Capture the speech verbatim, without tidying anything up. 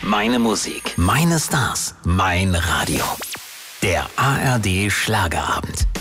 Meine Musik, meine Stars, mein Radio. Der A R D Schlagerabend.